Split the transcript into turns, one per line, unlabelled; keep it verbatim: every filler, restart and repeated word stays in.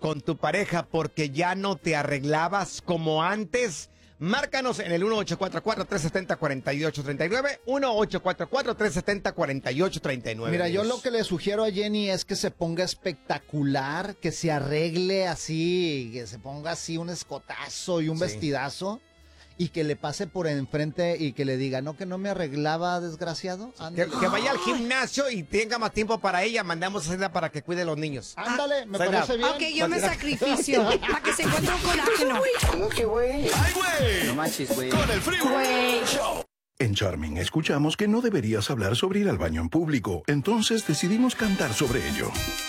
con tu pareja porque ya no te arreglabas como antes? Márcanos en el uno ocho cuatro cuatro, tres siete cero, cuatro ocho tres nueve, uno ocho cuatro cuatro, tres siete cero, cuatro ocho tres nueve.
Mira, yo
amigos.
lo que le sugiero a Jenny es que se ponga espectacular, que se arregle así, que se ponga así un escotazo y un
Sí.
vestidazo y que le pase por enfrente y que le diga, no, que no me arreglaba, desgraciado.
Que,
Ándale,
que vaya al gimnasio y tenga más tiempo para ella. Mandamos a Cena para que cuide a los niños.
Ándale, me
Suena.
parece bien.
Ok, yo me sacrificio para que se encuentre un colágeno.
¿Cómo que güey?
¡Ay, güey!
No manches, güey.
Con el Freeway
Güey.
Show.
En Charming escuchamos que no deberías hablar sobre ir al baño en público, entonces decidimos cantar sobre ello.